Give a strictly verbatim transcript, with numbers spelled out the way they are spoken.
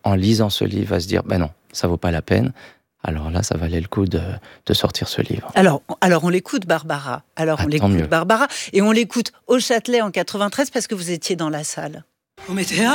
en lisant ce livre, va se dire, ben non, ça vaut pas la peine. Alors là, ça valait le coup de, de sortir ce livre. Alors, alors on l'écoute, Barbara. Alors Ah, on tant l'écoute, mieux. Barbara. Et on l'écoute au Châtelet en quatre-vingt-treize parce que vous étiez dans la salle. Vous mettez un